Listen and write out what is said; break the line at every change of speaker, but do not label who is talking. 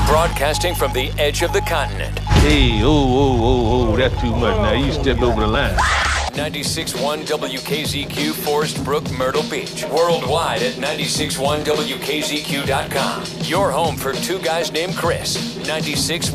Broadcasting from the edge of the continent.
Hey, that's too much. Now you stepped over the line.
96.1 WKZQ, Forest Brook, Myrtle Beach. Worldwide at 96.1WKZQ.com. Your home for two guys named Chris. 96.